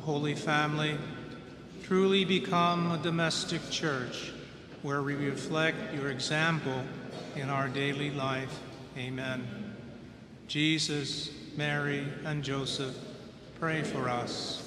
Holy Family, truly become a domestic church where we reflect your example in our daily life. Amen. Jesus, Mary, and Joseph, pray for us.